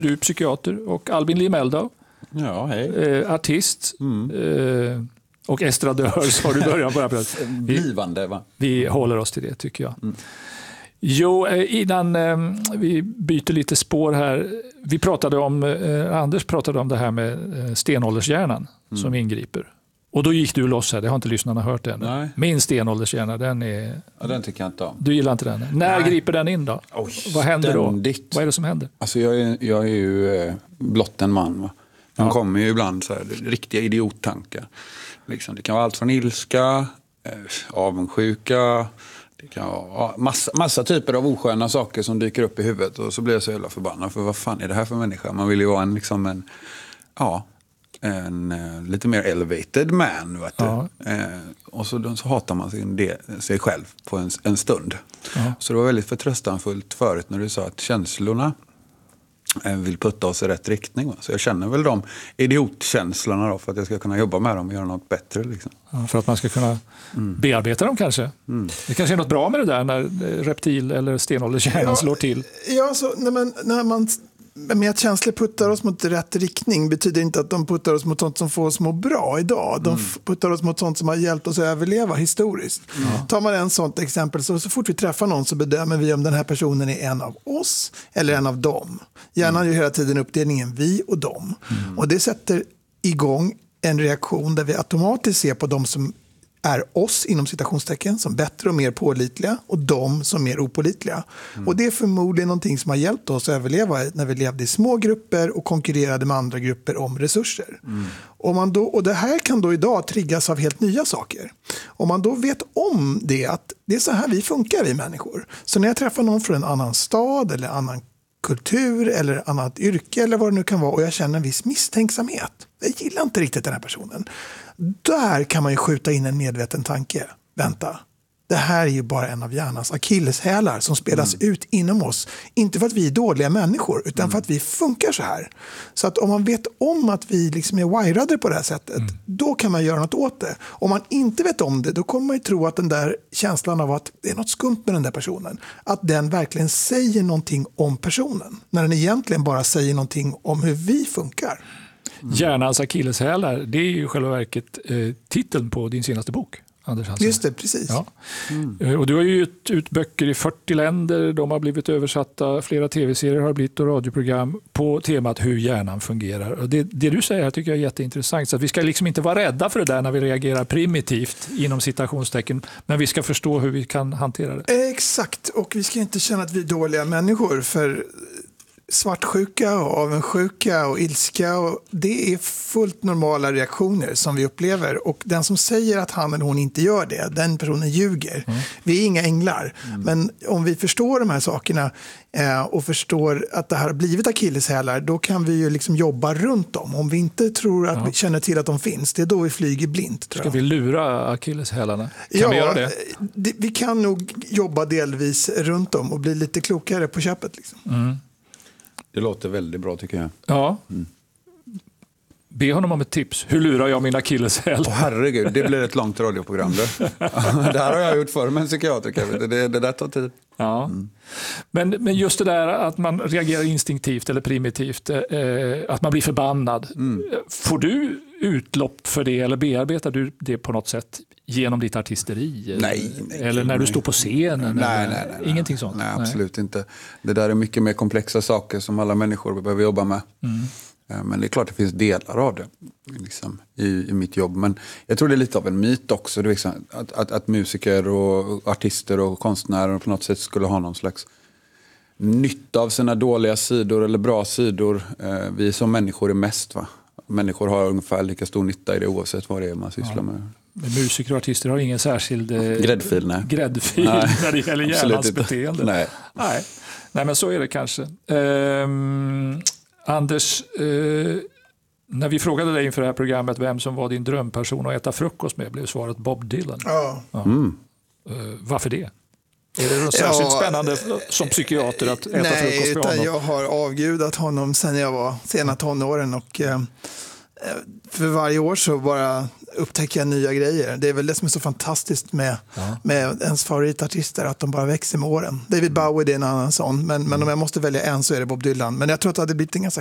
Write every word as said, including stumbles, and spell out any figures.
Du är psykiater och Albin Limeldau. Ja, hej. Eh, artist. Mm. Eh, och estradör sa du i början. Bara vi, Blivande, va? Vi håller oss till det, tycker jag. Mm. Jo, innan eh, vi byter lite spår här. Vi pratade om, eh, Anders pratade om det här med eh, stenåldershjärnan mm. som ingriper. Och då gick du loss här, det har inte lyssnarna hört än. Nej. Min stenåldershjärna, den är... Ja, den tycker jag inte om. Du gillar inte den? När Nej. griper den in då? Oh, Vad händer ständigt. då? Vad är det som händer? Alltså jag är, jag är ju eh, blott en man, va? De ja. kommer ju ibland så här, riktiga idiottankar. Liksom, det kan vara allt från ilska, eh, avundsjuka... Det kan vara massa, massa typer av osköna saker som dyker upp i huvudet och så blir jag så jävla förbannad för vad fan är det här för människa? Man vill ju vara en, liksom en, ja, en uh, lite mer elevated man, vet du. Ja. Uh, och så, så hatar man sin del, sig själv på en, en stund. Ja. Så det var väldigt förtröstanfullt förut när du sa att känslorna vill putta oss i rätt riktning. Så jag känner väl de idiotkänslorna då för att jag ska kunna jobba med dem och göra något bättre. Liksom. Ja, för att man ska kunna mm. bearbeta dem kanske. Mm. Det kanske är något bra med det där när reptil- eller stenåldershjärnan ja, slår till. Ja, så när man, när man med att känslor puttar oss mot rätt riktning betyder inte att de puttar oss mot sånt som får oss må bra idag. De mm. puttar oss mot sånt som har hjälpt oss att överleva historiskt. Mm. Tar man en sånt exempel så, så fort vi träffar någon så bedömer vi om den här personen är en av oss eller en av dem. Hjärnan mm. gör hela tiden uppdelningen vi och dem. Mm. Och det sätter igång en reaktion där vi automatiskt ser på dem som är oss inom citationstecken som bättre och mer pålitliga och de som mer opålitliga. Mm. Och det är förmodligen någonting som har hjälpt oss att överleva när vi levde i små grupper och konkurrerade med andra grupper om resurser. Mm. Och, man då, och det här kan då idag triggas av helt nya saker. Om man då vet om det, att det är så här vi funkar vi människor. Så när jag träffar någon från en annan stad eller annan kultur eller annat yrke eller vad det nu kan vara och jag känner en viss misstänksamhet. Jag gillar inte riktigt den här personen. Där kan man ju skjuta in en medveten tanke. Vänta, det här är ju bara en av hjärnans akilleshälar som spelas mm. ut inom oss. Inte för att vi är dåliga människor utan mm. för att vi funkar så här. Så att om man vet om att vi liksom är wirade på det här sättet, mm. då kan man göra något åt det. Om man inte vet om det, då kommer man ju tro att den där känslan av att det är något skumt med den där personen, att den verkligen säger någonting om personen. När den egentligen bara säger någonting om hur vi funkar. Mm. Hjärnans akilleshälar, det är ju själva verket eh, titeln på din senaste bok, Anders Hansen. Just det, precis. Ja. Mm. Och du har ju gett ut böcker i fyrtio länder, de har blivit översatta, flera tv-serier har blivit och radioprogram på temat hur hjärnan fungerar. Och det, det du säger här tycker jag är jätteintressant, så att vi ska liksom inte vara rädda för det där när vi reagerar primitivt inom citationstecken, men vi ska förstå hur vi kan hantera det. Exakt, och vi ska inte känna att vi är dåliga människor för svartsjuka och avundsjuka och ilska och det är fullt normala reaktioner som vi upplever och den som säger att han eller hon inte gör det, den personen ljuger. Mm. Vi är inga änglar, mm. men om vi förstår de här sakerna eh, och förstår att det här har blivit akilleshälar, då kan vi ju liksom jobba runt dem. Om vi inte tror att ja. vi känner till att de finns, det är då vi flyger blint. Tror jag. Ska vi lura akilleshälarna? Kan ja, vi göra det? det? Vi kan nog jobba delvis runt dem och bli lite klokare på köpet. Liksom. Mm. Det låter väldigt bra tycker jag. Ja. Mm. Be honom om ett tips. Hur lurar jag min akilleshäl? Åh herregud, det blir ett långt radioprogram. Det, det här har jag gjort förr med en psykiatriker. Det, det där tar tid. Ja. Mm. Men, men just det där att man reagerar instinktivt eller primitivt, eh, att man blir förbannad. Mm. Får du utlopp för det eller bearbetar du det på något sätt genom ditt artisteri? Nej. nej eller när nej. du står på scenen? Nej, nej, nej, nej. Ingenting sånt? Nej, absolut nej. inte. Det där är mycket mer komplexa saker som alla människor behöver jobba med. Mm. Men det är klart att det finns delar av det liksom, i, i mitt jobb. Men jag tror det är lite av en myt också. Det är liksom, att, att, att musiker och artister och konstnärer på något sätt skulle ha någon slags nytta av sina dåliga sidor eller bra sidor. Eh, vi som människor är mest, va? Människor har ungefär lika stor nytta i det oavsett vad det är man sysslar ja. med. Men musiker och artister har ingen särskild eh, gräddfil, nej. gräddfil nej. när det gäller hjärnans beteende. Nej. Nej. nej, men så är det kanske. Ehm, Anders, eh, när vi frågade dig inför det här programmet vem som var din drömperson att äta frukost med blev svaret Bob Dylan. Ja. ja. Mm. Eh, varför det? Är det något särskilt ja, spännande som psykiater att äta nej, frukost med honom? Nej, jag har avgudat honom sedan jag var sena tonåren och eh, för varje år så bara upptäcker jag nya grejer. Det är väl det som är så fantastiskt med, ja. med ens favoritartister, att de bara växer med åren. David Bowie, det är en annan sån, men, men om jag måste välja en så är det Bob Dylan. Men jag tror att det hade blivit en ganska